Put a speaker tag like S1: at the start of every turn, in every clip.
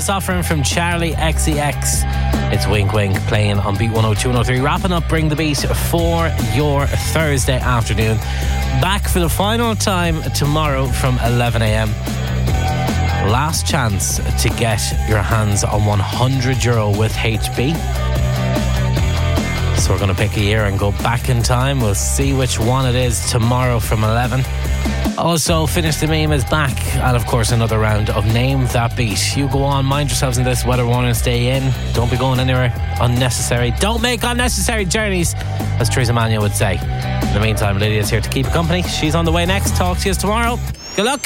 S1: Suffering from Charlie XCX. It's Wink Wink playing on Beat 102 103. Wrapping up Bring the Beat for your Thursday afternoon. Back for the final time tomorrow from 11 a.m. Last chance to get your hands on €100 with HB. So we're going to pick a year and go back in time. We'll see which one it is tomorrow from 11. Also, Finish the Meme is back. And of course, another round of Name That Beat. You go on, mind yourselves in this weather warning, stay in. Don't be going anywhere unnecessary. Don't make unnecessary journeys, as Theresa Manuel would say. In the meantime, Lydia's here to keep you company. She's on the way next. Talk to you tomorrow. Good luck.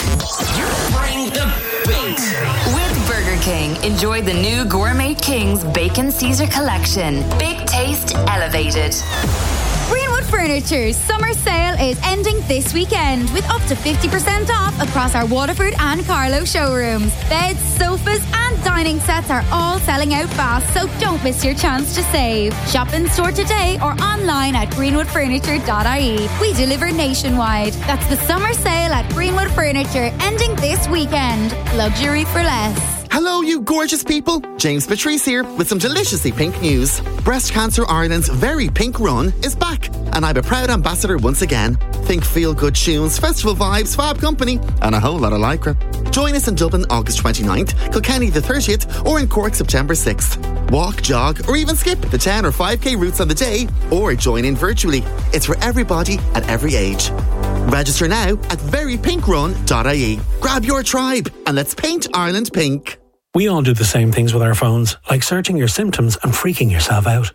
S2: Bring the Beat. With Burger King, enjoy the new Gourmet Kings Bacon Caesar Collection. Big taste elevated.
S3: Greenwood Furniture's summer sale is ending this weekend with up to 50% off across our Waterford and Carlow showrooms. Beds, sofas and dining sets are all selling out fast, so don't miss your chance to save. Shop in store today or online at greenwoodfurniture.ie. We deliver nationwide. That's the summer sale at Greenwood Furniture, ending this weekend. Luxury for less.
S4: Hello, you gorgeous people. James Patrice here with some deliciously pink news. Breast Cancer Ireland's very pink run is back, and I'm a proud ambassador once again. Think feel-good tunes, festival vibes, fab company, and a whole lot of lycra. Join us in Dublin August 29th, Kilkenny the 30th, or in Cork September 6th. Walk, jog, or even skip the 10 or 5k routes on the day, or join in virtually. It's for everybody at every age. Register now at verypinkrun.ie. Grab your tribe and let's paint Ireland pink.
S5: We all do the same things with our phones, like searching your symptoms and freaking yourself out.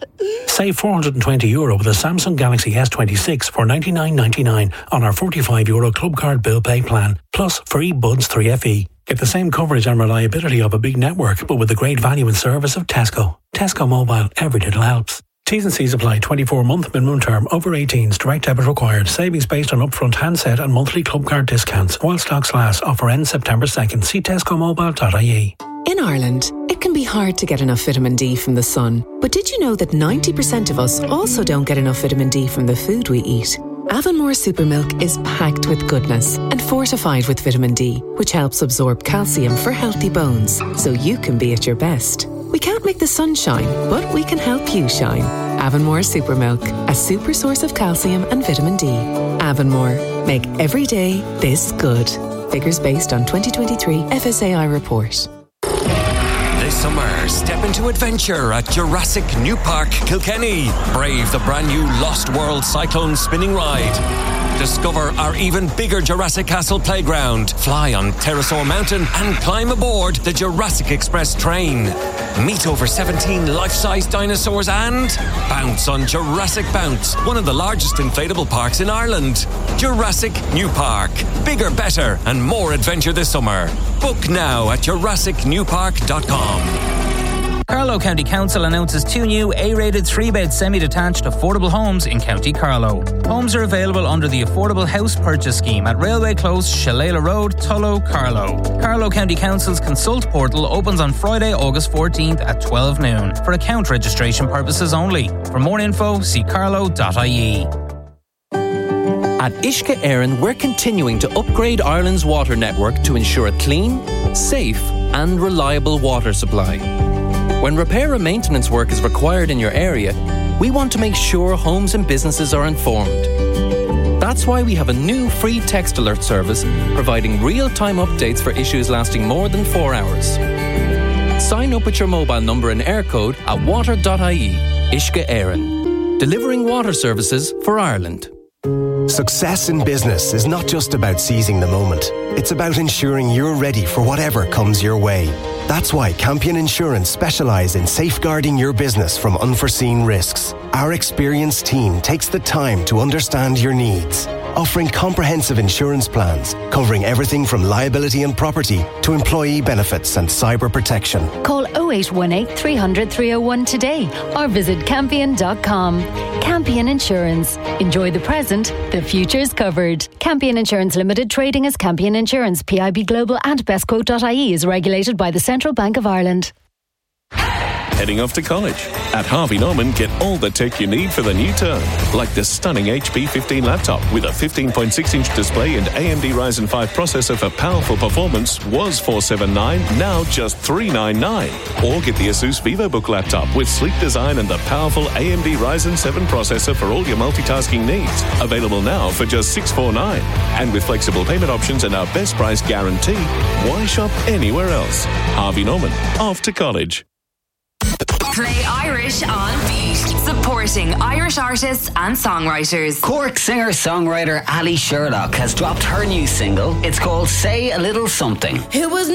S5: Save €420 with a Samsung Galaxy S26 for $99.99 on our €45 Club Card Bill Pay plan, plus free Buds 3FE. Get the same coverage and reliability of a big network, but with the great value and service of Tesco. Tesco Mobile, every little helps. T's and C's apply. 24-month minimum term. Over 18s. Direct debit required. Savings based on upfront handset and monthly club card discounts. While stocks last. Offer ends September 2nd. See tescomobile.ie.
S6: In Ireland, it can be hard to get enough vitamin D from the sun. But did you know that 90% of us also don't get enough vitamin D from the food we eat? Avonmore Supermilk is packed with goodness and fortified with vitamin D, which helps absorb calcium for healthy bones, so you can be at your best. We can't make the sun shine, but we can help you shine. Avonmore Supermilk, a super source of calcium and vitamin D. Avonmore, make every day this good. Figures based on 2023 FSAI report.
S7: This summer, step into adventure at Jurassic New Park, Kilkenny. Brave the brand new Lost World Cyclone spinning ride. Discover our even bigger Jurassic Castle playground. Fly on Pterosaur Mountain and climb aboard the Jurassic Express train. Meet over 17 life-size dinosaurs and bounce on Jurassic Bounce, one of the largest inflatable parks in Ireland. Jurassic New Park. Bigger, better and more adventure this summer. Book now at jurassicnewpark.com.
S8: Carlow County Council announces 2 new A-rated 3-bed semi-detached affordable homes in County Carlow. Homes are available under the Affordable House Purchase Scheme at Railway Close, Shalala Road, Tullow, Carlow. Carlow County Council's Consult portal opens on Friday, August 14th at 12 noon for account registration purposes only. For more info, see carlow.ie.
S9: At Uisce Éireann, we're continuing to upgrade Ireland's water network to ensure a clean, safe and reliable water supply. When repair and maintenance work is required in your area, we want to make sure homes and businesses are informed. That's why we have a new free text alert service providing real-time updates for issues lasting more than 4 hours. Sign up with your mobile number and air code at water.ie. Uisce Éireann. Delivering water services for Ireland.
S10: Success in business is not just about seizing the moment. It's about ensuring you're ready for whatever comes your way. That's why Campion Insurance specialise in safeguarding your business from unforeseen risks. Our experienced team takes the time to understand your needs, offering comprehensive insurance plans covering everything from liability and property to employee benefits and cyber protection.
S11: Call 0818 300 301 today or visit campion.com. Campion Insurance. Enjoy the present, the future's covered. Campion Insurance Limited, trading as Campion Insurance, PIB Global and bestquote.ie is regulated by the Central Bank of Ireland.
S12: heading off to college. At Harvey Norman, get all the tech you need for the new term, like the stunning HP 15 laptop with a 15.6-inch display and AMD Ryzen 5 processor for powerful performance was $479, now just $399. Or get the Asus VivoBook laptop with sleek design and the powerful AMD Ryzen 7 processor for all your multitasking needs. Available now for just $649. And with flexible payment options and our best price guarantee, why shop anywhere else? Harvey Norman, off to college.
S2: Play Irish on Beat, supporting Irish artists and songwriters.
S13: Cork singer-songwriter Ali Sherlock has dropped her new single. It's called Say a Little Something.
S14: It was